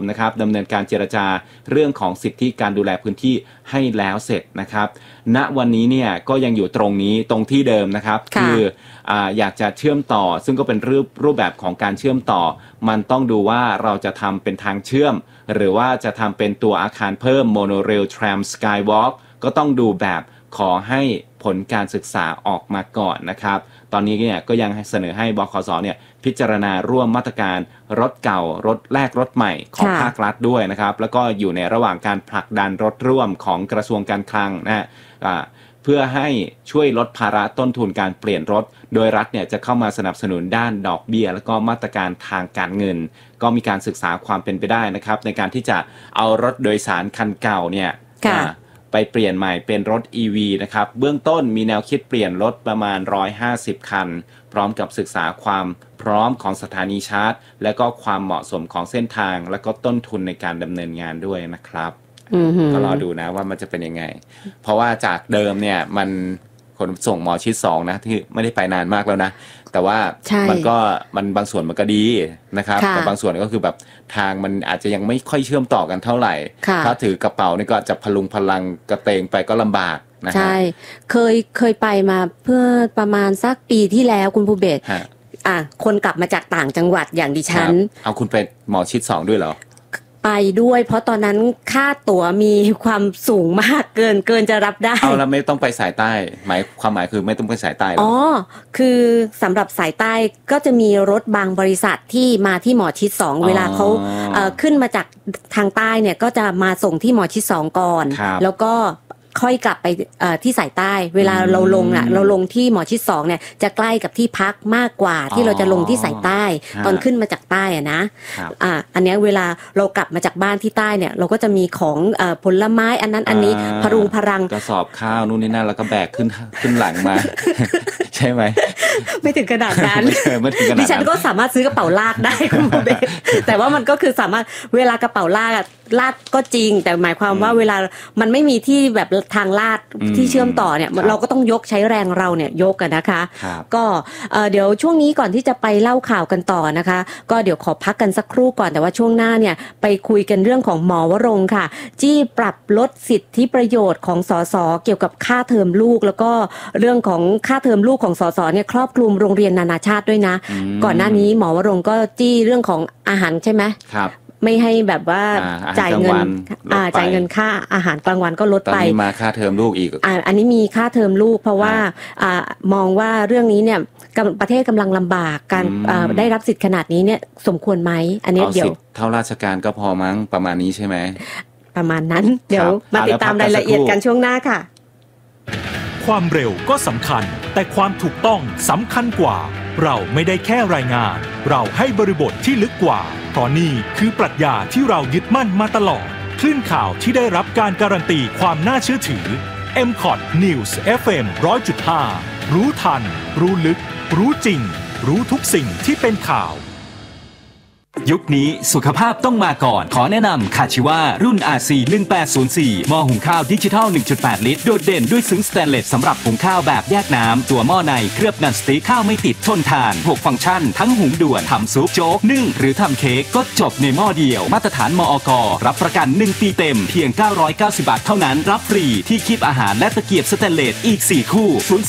นะครับดำเนินการเจรจาเรื่องของสิทธิการดูแลพื้นที่ให้แล้วเสร็จนะครับณวันนี้เนี่ยก็ยังอยู่ตรงนี้ตรงที่เดิมนะครับคืออยากจะเชื่อมต่อซึ่งก็เป็นรูปแบบของการเชื่อมต่อมันต้องดูว่าเราจะทำเป็นทางเชื่อมหรือว่าจะทำเป็นตัวอาคารเพิ่ม Monorail Tram Skywalk ก็ต้องดูแบบขอให้ผลการศึกษาออกมาก่อนนะครับตอนนี้เนี่ยก็ยังเสนอให้บขส.เนี่ยพิจารณาร่วมมาตรการรถเก่ารถแลกรถใหม่ของภาครัฐด้วยนะครับแล้วก็อยู่ในระหว่างการผลักดันรถร่วมของกระทรวงการคลังนะเพื่อให้ช่วยลดภาระต้นทุนการเปลี่ยนรถโดยรัฐเนี่ยจะเข้ามาสนับสนุนด้านดอกเบี้ยแล้วก็มาตรการทางการเงินก็มีการศึกษาความเป็นไปได้นะครับในการที่จะเอารถโดยสารคันเก่าเนี่ยไปเปลี่ยนใหม่เป็นรถ EV นะครับเบื้องต้นมีแนวคิดเปลี่ยนรถประมาณ150คันพร้อมกับศึกษาความพร้อมของสถานีชาร์จและก็ความเหมาะสมของเส้นทางและก็ต้นทุนในการดำเนินงานด้วยนะครับก็รอดูนะว่ามันจะเป็นยังไงเพราะว่าจากเดิมเนี่ยมันขนส่งหมอชิด2นะที่ไม่ได้ไปนานมากแล้วนะแต่ว่ามันบางส่วนมันก็ดีนะครับแต่บางส่วนก็คือแบบทางมันอาจจะยังไม่ค่อยเชื่อมต่อกันเท่าไหร่ถ้าถือกระเป๋านี่ก็จะพลุงพลังกระเตงไปก็ลำบากนะใช่เคยไปมาเพื่อประมาณสักปีที่แล้วคุณภูเบศคนกลับมาจากต่างจังหวัดอย่างดิฉันเอาคุณไปหมอชิด2ด้วยเหรอไปด้วยเพราะตอนนั้นค่าตั๋วมีความสูงมากเกินจะรับได้เอาแล้วไม่ต้องไปสายใต้ความหมายคือไม่ต้องไปสายใต้หรอคือสำหรับสายใต้ก็จะมีรถบางบริษัทที่มาที่หมอชิด2เวลาเขาขึ้นมาจากทางใต้เนี่ยก็จะมาส่งที่หมอชิด2ก่อนแล้วก็ค่อยกลับไปที่สายใต้เวลาเราลงที่หมอชิด2เนี่ยจะใกล้กับที่พักมากกว่าที่เราจะลงที่สายใต้ตอนขึ้นมาจากใต้นะอันนี้เวลาเรากลับมาจากบ้านที่ใต้เนี่ยเราก็จะมีของผลไม้อันนั้นอันนี้พรุงพรังกระสอบข้าวนู่นนี่นั่นแล้วก็แบกขึ้นหลังมาใช่ไหมไม่ถึงขนาดนั้นดิฉันก็สามารถซื้อกระเป๋าลากได้คุณเบสแต่ว่ามันก็คือสามารถเวลากระเป๋าลากก็จริงแต่หมายความว่าเวลามันไม่มีที่แบบทางลาดที่เชื่อมต่อเนี่ยเราก็ต้องยกใช้แรงเราเนี่ยยกกันนะคะก็เดี๋ยวช่วงนี้ก่อนที่จะไปเล่าข่าวกันต่อนะคะก็เดี๋ยวขอพักกันสักครู่ก่อนแต่ว่าช่วงหน้าเนี่ยไปคุยกันเรื่องของหมอวรงค์ค่ะจี้ปรับลดสิทธิประโยชน์ของสสเกี่ยวกับค่าเทอมลูกแล้วก็เรื่องของค่าเทอมลูกของสสเนี่ยครอบคลุมโรงเรียนนานาชาติด้วยนะก่อนหน้านี้หมอวรงค์ก็จี้เรื่องของอาหารใช่ไหมครับไม่ให้แบบว่าจ่ายเงินค่าอาหารกลางวันก็ลดไปตอนนี้มาค่าเทอมลูกอีกอันนี้มีค่าเทอมลูกเพราะว่ามองว่าเรื่องนี้เนี่ยประเทศกำลังลำบากการได้รับสิทธิ์ขนาดนี้เนี่ยสมควรไหมอันนี้เดี๋ยวเท่าราชการก็พอมั้งประมาณนี้ใช่ไหมประมาณนั้นเดี๋ยวมาติดตามรายละเอียดกันช่วงหน้าค่ะความเร็วก็สำคัญแต่ความถูกต้องสำคัญกว่าเราไม่ได้แค่รายงานเราให้บริบทที่ลึกกว่าเพราะนี่คือปรัชญาที่เรายึดมั่นมาตลอดคลื่นข่าวที่ได้รับการการันตีความน่าเชื่อถือ MCOT News FM 100.5 รู้ทันรู้ลึกรู้จริงรู้ทุกสิ่งที่เป็นข่าวยุคนี้สุขภาพต้องมาก่อนขอแนะนำคาชิวารุ่น RC 1804หม้อหุงข้าวดิจิทัล 1.8 ลิตรโดดเด่นด้วยซึ้งสแตนเลสสำหรับหุงข้าวแบบแยกน้ำตัวหม้อในเคลือบนันสติ๊กข้าวไม่ติดทนทาน6ฟังก์ชันทั้งหุงด่วนทำซุปโจ๊กนึ่งหรือทำเค้กก็จบในหม้อเดียวมาตรฐานมอก.รับประกัน1ปีเต็มเพียง990 บาทเท่านั้นรับฟรีที่คีบอาหารและตะเกียบสแตนเลสอีก4คู่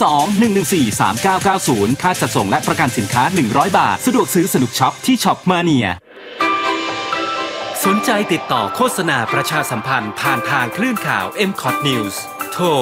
02-114-3990ค่าจัดส่งและประกันสินค้า100 บาทสะดวกซื้อสนุกช็อปที่ช็อปมาเนียสนใจติดต่อโฆษณาประชาสัมพันธ์ผ่านทางคลื่นข่าว MCOT News โทร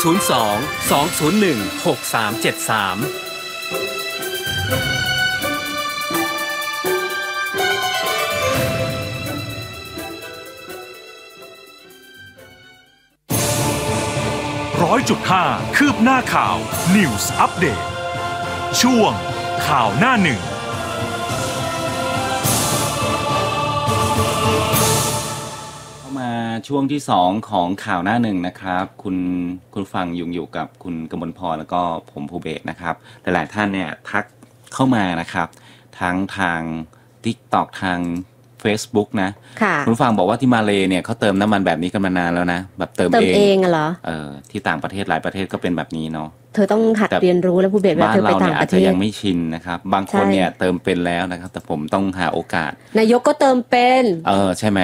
100.5 คืบหน้าข่าว News Update ช่วงข่าวหน้าหนึ่งช่วงที่2ของข่าวหน้าหนึ่งนะครับคุณฟังอยู่กับคุณกมลพรแล้วก็ผมภูเบศนะครับหลายๆท่านเนี่ยทักเข้ามานะครับทั้งทาง TikTok ทาง Facebook นะคุณฟังบอกว่าที่มาเลเนี่ยเขาเติมน้ำมันแบบนี้กันมานานแล้วนะแบบเติมเองเหรอที่ต่างประเทศหลายประเทศก็เป็นแบบนี้เนาะเธอต้องหัดเรียนรู้แล้วภูเบศว่าเธอไปต่างประเทศอาจจะยังไม่ชินนะครับบางคนเนี่ยเติมเป็นแล้วนะครับแต่ผมต้องหาโอกาสนายกก็เติมเป็นใช่ไหม